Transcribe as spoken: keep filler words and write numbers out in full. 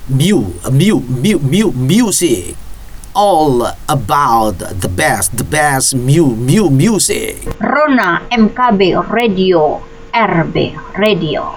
Mu, mu, mu, mu, music. All about the best, the best mu, mu, music. Rona M K B Radio, R B Radio.